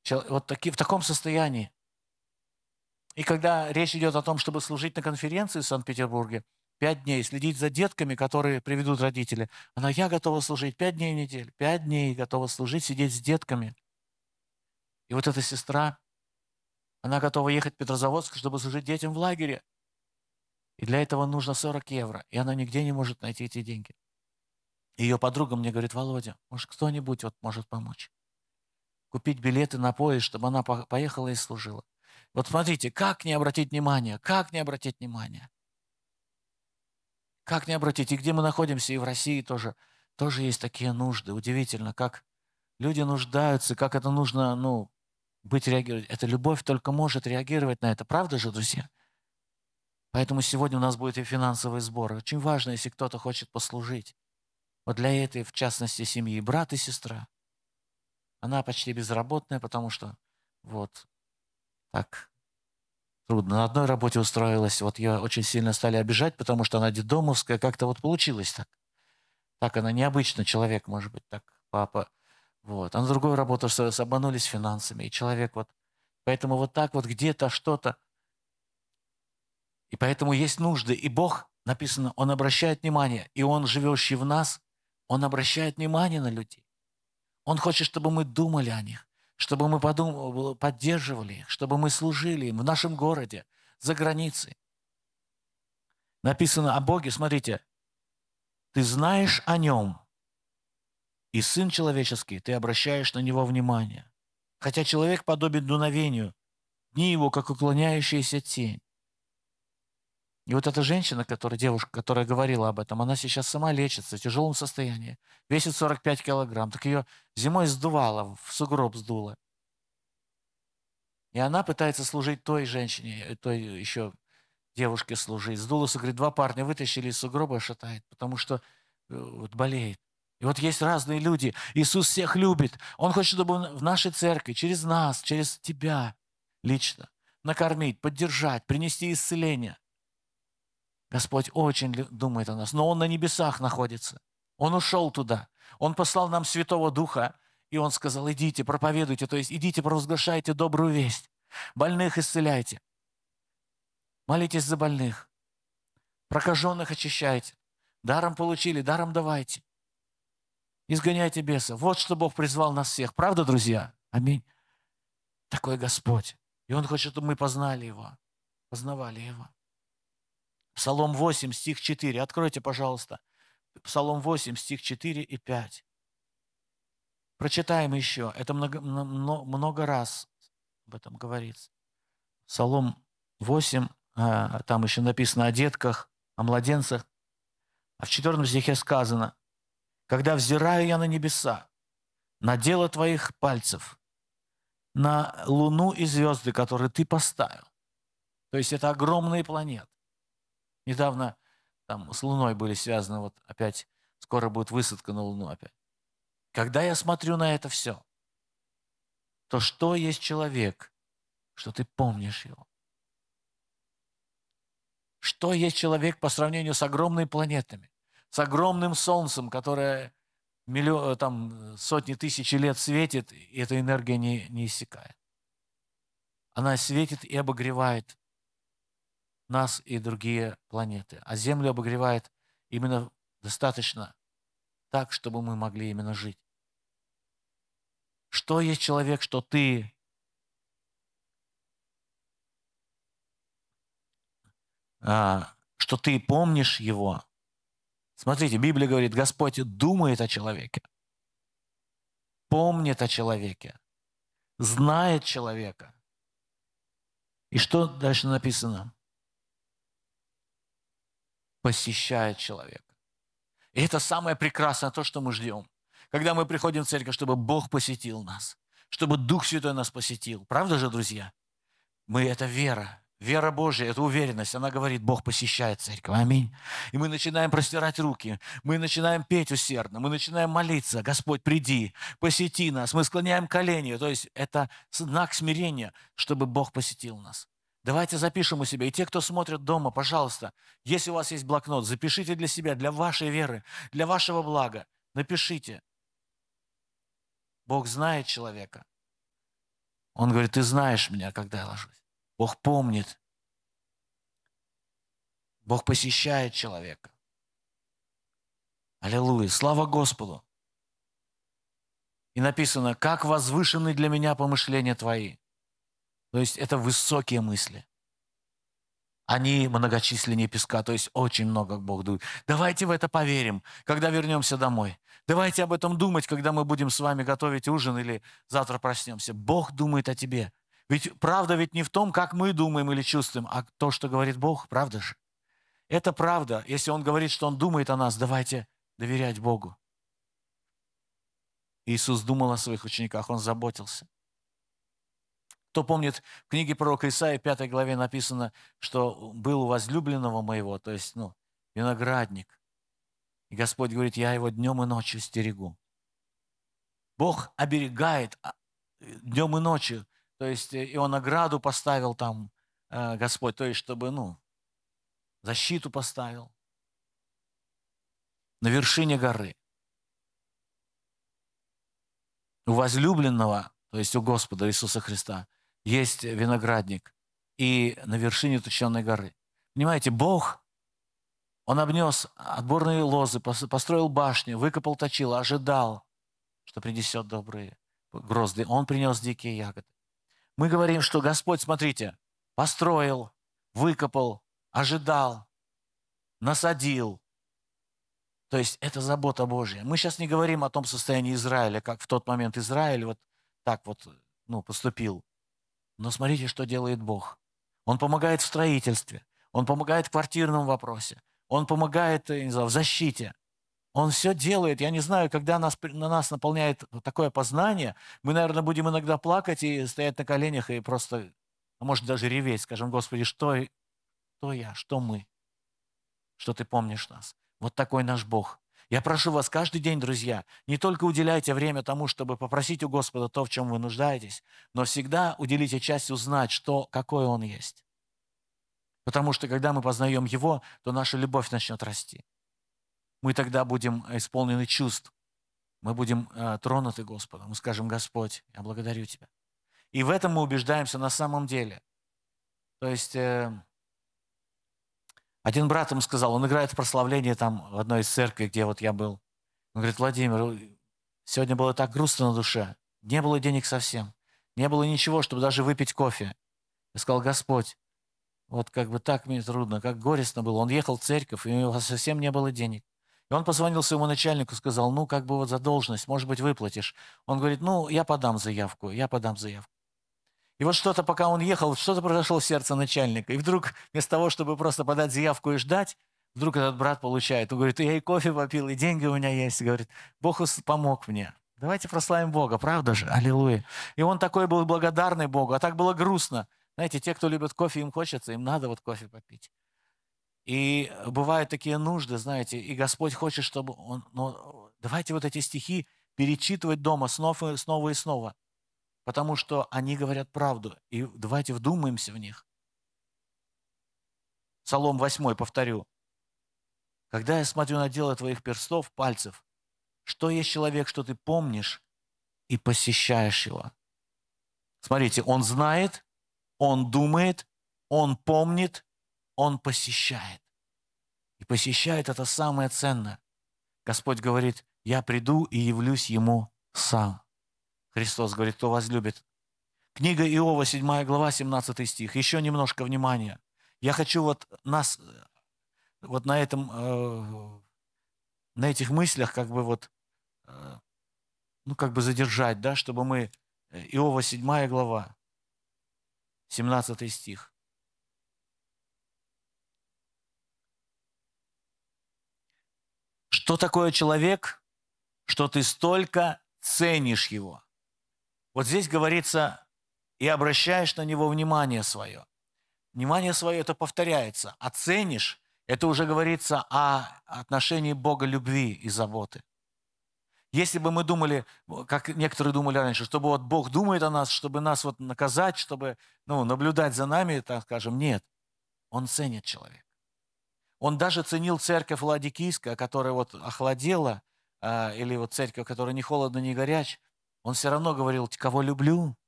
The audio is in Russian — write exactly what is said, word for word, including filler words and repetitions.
Вот таки, в таком состоянии. И когда речь идет о том, чтобы служить на конференции в Санкт-Петербурге, пять дней, следить за детками, которые приведут родители, она, я готова служить пять дней в неделю, пять дней готова служить, сидеть с детками. И вот эта сестра, она готова ехать в Петрозаводск, чтобы служить детям в лагере. И для этого нужно сорок евро. И она нигде не может найти эти деньги. Ее подруга мне говорит: Володя, может, кто-нибудь вот может помочь? Купить билеты на поезд, чтобы она поехала и служила. Вот смотрите, как не обратить внимание, как не обратить внимание. Как не обратить? И где мы находимся, и в России тоже, тоже есть такие нужды. Удивительно, как люди нуждаются, как это нужно, ну, быть реагировать. Эта любовь только может реагировать на это. Правда же, друзья? Поэтому сегодня у нас будет и финансовый сбор. Очень важно, если кто-то хочет послужить. Вот для этой, в частности, семьи, брат и сестра. Она почти безработная, потому что вот так трудно. На одной работе устроилась, вот ее очень сильно стали обижать, потому что она детдомовская, как-то вот получилось так. Так она необычно, человек, может быть, так, папа. Вот. А на другую работу устроилась, обманулись финансами, и человек вот... Поэтому вот так вот где-то что-то... И поэтому есть нужды. И Бог, написано, Он обращает внимание, и Он, живущий в нас, Он обращает внимание на людей. Он хочет, чтобы мы думали о них, чтобы мы подум... поддерживали их, чтобы мы служили им в нашем городе, за границей. Написано о Боге, смотрите, ты знаешь о Нем, и Сын Человеческий, ты обращаешь на Него внимание. Хотя человек подобен дуновению, дни его, как уклоняющаяся тень. И вот эта женщина, которая, девушка, которая говорила об этом, она сейчас сама лечится в тяжелом состоянии, весит сорок пять килограмм, так ее зимой сдувало, в сугроб сдуло. И она пытается служить той женщине, той еще девушке служить. Сдуло, говорит, два парня вытащили из сугроба и шатает, потому что вот, болеет. И вот есть разные люди. Иисус всех любит. Он хочет, чтобы в нашей церкви, через нас, через тебя лично, накормить, поддержать, принести исцеление. Господь очень думает о нас, но Он на небесах находится. Он ушел туда. Он послал нам Святого Духа, и Он сказал, идите, проповедуйте, то есть идите, провозглашайте добрую весть. Больных исцеляйте. Молитесь за больных. Прокаженных очищайте. Даром получили, даром давайте. Изгоняйте бесов. Вот что Бог призвал нас всех. Правда, друзья? Аминь. Такой Господь. И Он хочет, чтобы мы познали Его, познавали Его. Псалом восемь, стих четыре. Откройте, пожалуйста. Псалом восемь, стих четыре и пять. Прочитаем еще. Это много, много раз об этом говорится. Псалом восемь, там еще написано о детках, о младенцах. А в четвёртом стихе сказано, «Когда взираю я на небеса, на дело твоих пальцев, на луну и звезды, которые ты поставил». То есть это огромные планеты. Недавно там с Луной были связаны, вот опять скоро будет высадка на Луну опять. Когда я смотрю на это все, то что есть человек, что ты помнишь его? Что есть человек по сравнению с огромными планетами, с огромным Солнцем, которое миллион, там, сотни тысяч лет светит, и эта энергия не, не иссякает. Она светит и обогревает нас и другие планеты. А Землю обогревает именно достаточно так, чтобы мы могли именно жить. Что есть человек, что ты а, что ты помнишь его? Смотрите, Библия говорит, Господь думает о человеке, помнит о человеке, знает человека. И что дальше написано? Посещает человека. И это самое прекрасное, то, что мы ждем. Когда мы приходим в церковь, чтобы Бог посетил нас, чтобы Дух Святой нас посетил. Правда же, друзья? Мы — это вера. Вера Божья — это уверенность. Она говорит, Бог посещает церковь. Аминь. И мы начинаем простирать руки. Мы начинаем петь усердно. Мы начинаем молиться. Господь, приди, посети нас. Мы склоняем колени. То есть это знак смирения, чтобы Бог посетил нас. Давайте запишем у себя. И те, кто смотрит дома, пожалуйста, если у вас есть блокнот, запишите для себя, для вашей веры, для вашего блага. Напишите. Бог знает человека. Он говорит, ты знаешь меня, когда я ложусь. Бог помнит. Бог посещает человека. Аллилуйя. Слава Господу. И написано, как возвышены для меня помышления твои. То есть это высокие мысли. Они многочисленнее песка, то есть очень много Бог дует. Давайте в это поверим, когда вернемся домой. Давайте об этом думать, когда мы будем с вами готовить ужин или завтра проснемся. Бог думает о тебе. Ведь правда ведь не в том, как мы думаем или чувствуем, а то, что говорит Бог, правда же? Это правда. Если Он говорит, что Он думает о нас, давайте доверять Богу. Иисус думал о своих учениках, Он заботился. Кто помнит, в книге пророка Исаии, пятой главе написано, что был у возлюбленного моего, то есть, ну, виноградник. И Господь говорит, я его днем и ночью стерегу. Бог оберегает днем и ночью. То есть, и Он ограду поставил там, Господь, то есть, чтобы, ну, защиту поставил. На вершине горы. У возлюбленного, то есть у Господа Иисуса Христа, есть виноградник, и на вершине тученной горы. Понимаете, Бог, Он обнес отборные лозы, построил башню, выкопал точило, ожидал, что принесет добрые грозды. Он принес дикие ягоды. Мы говорим, что Господь, смотрите, построил, выкопал, ожидал, насадил. То есть это забота Божья. Мы сейчас не говорим о том состоянии Израиля, как в тот момент Израиль вот так вот, ну, поступил. Но смотрите, что делает Бог. Он помогает в строительстве, Он помогает в квартирном вопросе, Он помогает, не знаю, в защите. Он все делает. Я не знаю, когда нас, на нас наполняет такое познание, мы, наверное, будем иногда плакать и стоять на коленях и просто, а может, даже реветь. Скажем, Господи, что, что я, что мы, что Ты помнишь нас. Вот такой наш Бог. Я прошу вас каждый день, друзья, не только уделяйте время тому, чтобы попросить у Господа то, в чем вы нуждаетесь, но всегда уделите часть узнать, что, какой Он есть. Потому что, когда мы познаем Его, то наша любовь начнет расти. Мы тогда будем исполнены чувств. Мы будем э, тронуты Господом. Мы скажем, Господь, я благодарю Тебя. И в этом мы убеждаемся на самом деле. То есть э, один брат ему сказал, он играет в прославление там в одной из церквей, где вот я был. Он говорит, Владимир, сегодня было так грустно на душе. Не было денег совсем. Не было ничего, чтобы даже выпить кофе. Я сказал, Господь, вот как бы так мне трудно, как горестно было. Он ехал в церковь, и у него совсем не было денег. И он позвонил своему начальнику, сказал, ну, как бы вот задолженность, может быть, выплатишь. Он говорит, ну, я подам заявку, я подам заявку. И вот что-то, пока он ехал, что-то произошло в сердце начальника. И вдруг, вместо того, чтобы просто подать заявку и ждать, вдруг этот брат получает. Он говорит, я и кофе попил, и деньги у меня есть. Говорит, Бог помог мне. Давайте прославим Бога, правда же? Аллилуйя. И он такой был благодарный Богу, а так было грустно. Знаете, те, кто любит кофе, им хочется, им надо вот кофе попить. И бывают такие нужды, знаете, и Господь хочет, чтобы Он... Ну, давайте вот эти стихи перечитывать дома снова, снова и снова, потому что они говорят правду, и давайте вдумаемся в них. Псалом восьмой, повторю. «Когда я смотрю на дело твоих перстов, пальцев, что есть человек, что ты помнишь и посещаешь его?» Смотрите, он знает, он думает, он помнит, он посещает. И посещает это самое ценное. Господь говорит, я приду и явлюсь ему сам. Христос говорит, кто возлюбит. Книга Иова, седьмая глава, семнадцатый стих. Еще немножко внимания. Я хочу вот нас, вот на этом, э, на этих мыслях как бы вот, э, ну как бы задержать, да, чтобы мы, Иова, седьмая глава, семнадцатый стих. Что такое человек, что ты столько ценишь его? Вот здесь говорится, и обращаешь на него внимание свое. Внимание свое это повторяется. А ценишь, это уже говорится о отношении Бога любви и заботы. Если бы мы думали, как некоторые думали раньше, чтобы вот Бог думает о нас, чтобы нас вот наказать, чтобы ну, наблюдать за нами, так скажем, нет. Он ценит человека. Он даже ценил церковь Ладикийская, которая вот охладела, или вот церковь, которая ни холодно, ни горяч. Он все равно говорил, кого люблю,